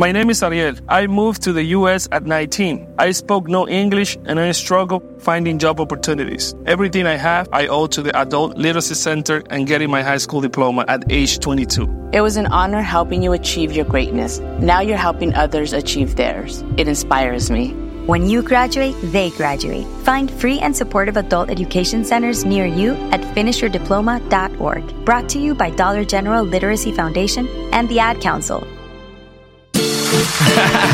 My name is Ariel. I moved to the U.S. at 19. I spoke no English and I struggled finding job opportunities. Everything I have, I owe to the Adult Literacy Center and getting my high school diploma at age 22. It was an honor helping you achieve your greatness. Now you're helping others achieve theirs. It inspires me. When you graduate, they graduate. Find free and supportive adult education centers near you at finishyourdiploma.org. Brought to you by Dollar General Literacy Foundation and the Ad Council.